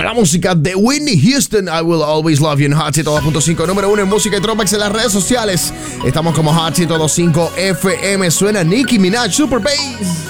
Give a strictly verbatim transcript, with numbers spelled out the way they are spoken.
la música de Whitney Houston, I Will Always Love You en Hot ciento dos punto cinco, número uno en música y Tropex en las redes sociales. Estamos como Hot ciento dos punto cinco F M. Suena Nicki Minaj, Super Bass.